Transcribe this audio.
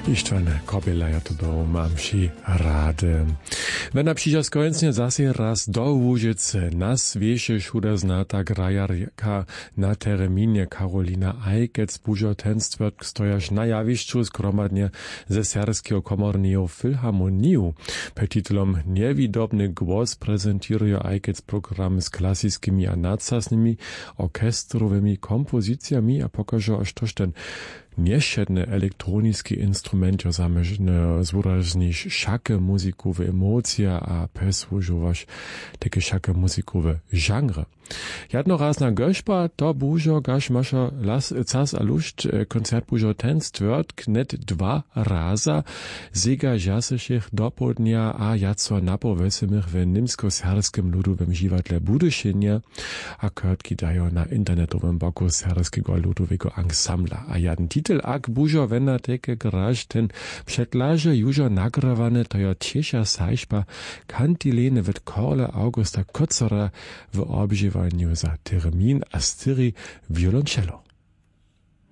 Ištvan Kobila ja to był mamši rady. Wena przyjdzie skończnie zase raz do Łużycy. Nas wiesie szuda znata grajarka na terminie Karolina Ajkec bužo ten stwierd stojasz na jawiszczu skromadnie ze Serskiego komornego filharmoniju. Per titulom Niewidobny głos prezentuje Ajkec program z klasyckimi a nadsasnymi orkestrowymi kompozycjami a pokaże aż toż ten nieszedny elektroniski instrument jo zamierzny zwurażnić szakę muzikowe emocje a pesłużować takie szakę muzikowe genre. Jednorazna gośba to bužo gaš maša cas a lušt koncert bužo ten stvrt knet 2 raza zega jasešich dopodnia a jaco napovesemich w nimsko-serskim ludowym živatle Budyšinje a krtki dajo na internetowym boku serskiego ludowego ansambla. A jeden titel ak bužo wena teke graž ten předlaže južo nagrawane to jo tieša sajšba kantilene wet Korle Augusta Kocera w obżywaniu za termin a styri violoncello.